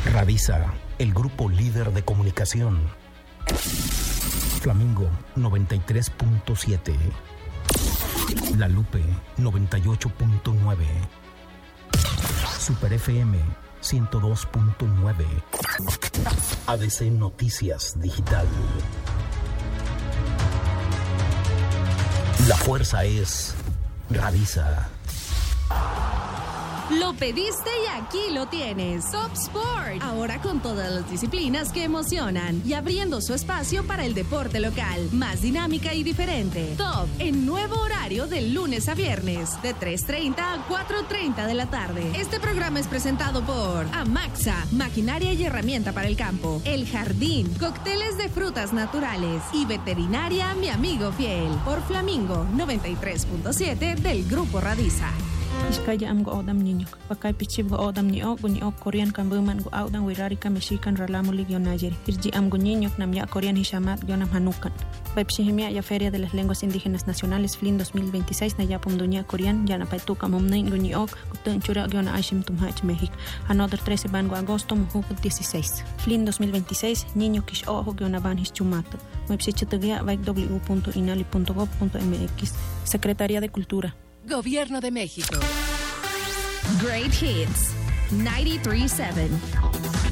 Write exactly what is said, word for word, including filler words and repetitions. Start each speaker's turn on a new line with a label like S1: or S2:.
S1: Radisa, el grupo líder de comunicación. Flamingo noventa y tres punto siete. La Lupe noventa y ocho punto nueve. Super F M ciento dos punto nueve. A D C Noticias Digital. La fuerza es Radisa.
S2: Lo pediste y aquí lo tienes. Top Sport. Ahora con todas las disciplinas que emocionan y abriendo su espacio para el deporte local. Más dinámica y diferente. Top en nuevo horario de lunes a viernes de tres treinta a cuatro treinta de la tarde. Este programa es presentado por Amaxa, maquinaria y herramienta para el campo. El Jardín, cócteles de frutas naturales. Y Veterinaria Mi Amigo Fiel. Por Flamingo noventa y tres punto siete del Grupo Radisa.
S3: Iskaya am go odam niño, pakay pichib go odam ni o, guni o Korean kan buman go audan wirari ka Mexican ralamulig yo Niger. Irji am go niño nam ya Korean hishamat yo nam hanukan. Paipshihimia ya Feria de las Lenguas Indígenas Nacionales F L I N dos mil veintiséis na ya pomduña Korean ya na paituka momnain guni o, gutun chura yo na Aishim tumhach México. Another trece bango agosto mujuk dieciséis. F L I N dos mil veintiséis niño kish o yo na van hischumato. Website w punto inali punto gov punto m x. Secretaría de Cultura.
S2: Gobierno de México. Great Hits. noventa y tres punto siete.